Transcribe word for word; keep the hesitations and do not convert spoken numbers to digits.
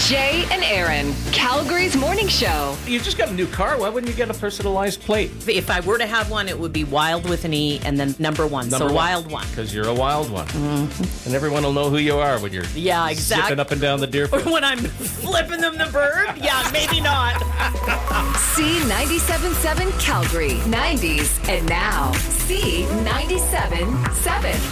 Jay and Aaron, Calgary's morning show. You just got a new car. Why wouldn't you get a personalized plate? If I were to have one, it would be Wild with an E and then number one. Number so one. Wild one. Because you're a wild one. Mm-hmm. And everyone will know who you are when you're yeah, exactly. zipping up and down the Deerfield. Or when I'm flipping them the bird. Yeah, maybe not. C ninety-seven point seven Calgary, nineties, and now C ninety-seven point seven.